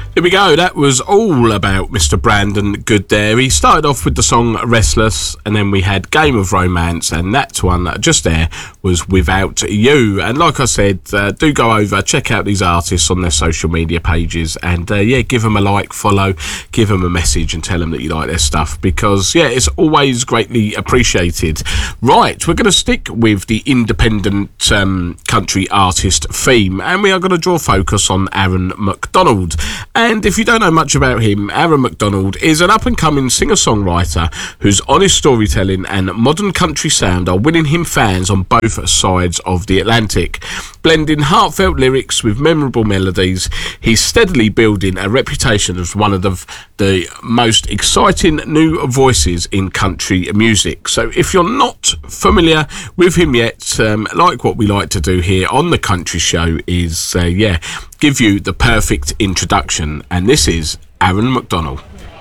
Here we go. That was all about Mr. Brandon Good there. He started off with the song Restless, and then we had Game of Romance, and that one just there was Without You. And like I said, do go over, check out these artists on their social media pages, and give them a like, follow, give them a message, and tell them that you like their stuff, because it's always greatly appreciated. Right, we're going to stick with the independent country artist theme, and we are going to draw focus on Aaron McDonald. And if you don't know much about him, Aaron McDonald is an up-and-coming singer-songwriter whose honest storytelling and modern country sound are winning him fans on both sides of the Atlantic. Blending heartfelt lyrics with memorable melodies, he's steadily building a reputation as one of the most exciting new voices in country music. So if you're not familiar with him yet, like what we like to do here on the Country Show is, give you the perfect introduction. And this is Aaron McDonald.